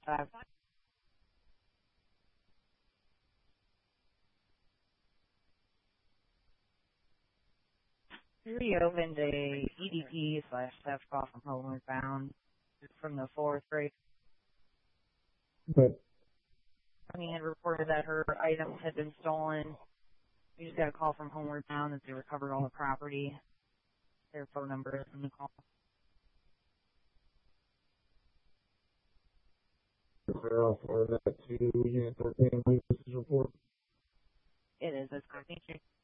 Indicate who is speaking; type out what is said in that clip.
Speaker 1: 5. We opened a EDP / theft call from Homeward Bound from the 4th grade.
Speaker 2: But
Speaker 1: Honey had reported that her items had been stolen. We just got a call from Homeward Bound that they recovered all the property. Their phone number is in the call.
Speaker 2: I'll forward that to Unit 13 and leave this report.
Speaker 1: It is. That's correct. Thank you.